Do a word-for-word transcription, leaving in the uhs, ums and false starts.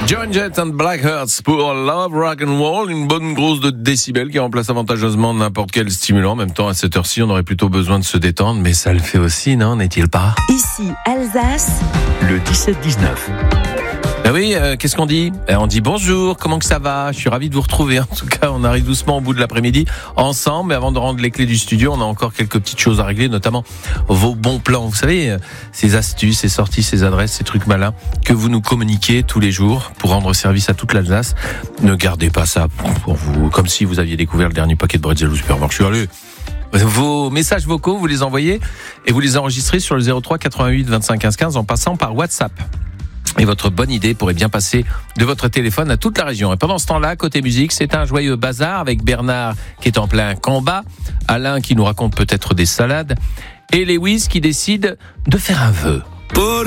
Joan Jett and Black Hearts pour Love Rock and Roll, une bonne grosse de décibels qui remplace avantageusement n'importe quel stimulant. En même temps, à cette heure-ci, on aurait plutôt besoin de se détendre, mais ça le fait aussi, non, n'est-il pas? Ici, Alsace. Le dix-sept dix-neuf. Ah oui, euh, qu'est-ce qu'on dit? eh, On dit bonjour, comment que ça va? Je suis ravi de vous retrouver. En tout cas, on arrive doucement au bout de l'après-midi ensemble. Mais avant de rendre les clés du studio, on a encore quelques petites choses à régler, notamment vos bons plans. Vous savez, ces astuces, ces sorties, ces adresses, ces trucs malins que vous nous communiquez tous les jours pour rendre service à toute l'Alsace. Ne gardez pas ça pour vous, comme si vous aviez découvert le dernier paquet de bretzel au supermarché. Allez, vos messages vocaux, vous les envoyez et vous les enregistrez sur le zéro trois quatre-vingt-huit vingt-cinq quinze quinze en passant par WhatsApp. Et votre bonne idée pourrait bien passer de votre téléphone à toute la région. Et pendant ce temps-là, côté musique, c'est un joyeux bazar avec Bernard qui est en plein combat, Alain qui nous raconte peut-être des salades et Lewis qui décide de faire un vœu.